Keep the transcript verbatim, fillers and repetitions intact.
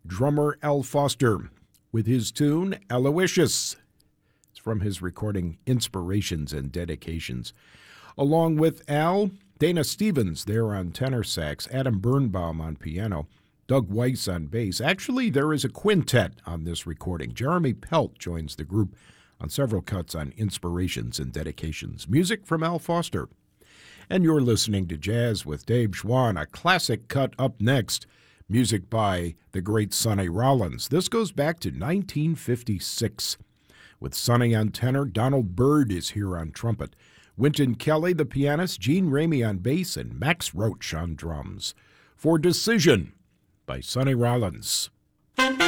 drummer Al Foster, with his tune Aloysius. It's from his recording Inspirations and Dedications. Along with Al, Dana Stevens there on tenor sax, Adam Birnbaum on piano, Doug Weiss on bass. Actually, there is a quintet on this recording. Jeremy Pelt joins the group on several cuts on Inspirations and Dedications. Music from Al Foster. And you're listening to Jazz with Dave Schwann, a classic cut up next. Music by the great Sonny Rollins. This goes back to nineteen fifty-six. With Sonny on tenor, Donald Byrd is here on trumpet, Wynton Kelly, the pianist, Gene Ramey on bass, and Max Roach on drums. For Decision by Sonny Rollins.